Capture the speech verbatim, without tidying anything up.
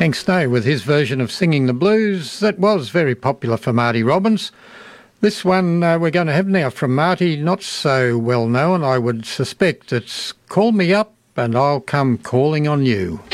Hank Snow with his version of Singing the Blues that was very popular for Marty Robbins. This one uh, we're going to have now from Marty, not so well known, I would suspect. It's Call Me Up and I'll Come Calling on You.